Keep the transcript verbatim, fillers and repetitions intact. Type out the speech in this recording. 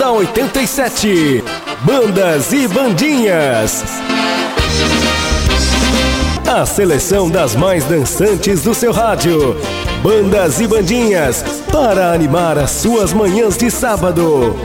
da oitenta e sete. Bandas e Bandinhas. A seleção das mais dançantes do seu rádio. Bandas e Bandinhas, para animar as suas manhãs de sábado.